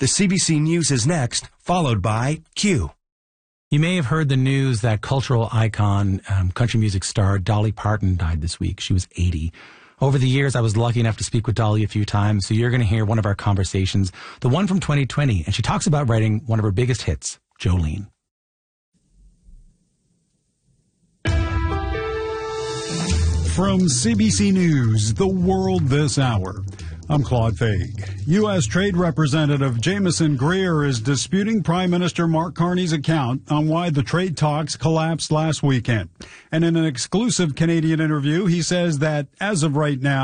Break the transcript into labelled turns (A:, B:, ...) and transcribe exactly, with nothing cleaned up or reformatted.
A: The C B C News is next, followed by Q.
B: You may have heard the news that cultural icon, um, country music star Dolly Parton died this week. She was eighty. Over the years, I was lucky enough to speak with Dolly a few times, so you're going to hear one of our conversations, the one from twenty twenty, and she talks about writing one of her biggest hits, Jolene.
C: From C B C News, The World This Hour, I'm Claude Faig. U S. Trade Representative Jameson Greer is disputing Prime Minister Mark Carney's account on why the trade talks collapsed last weekend. And in an exclusive Canadian interview, he says that as of right now,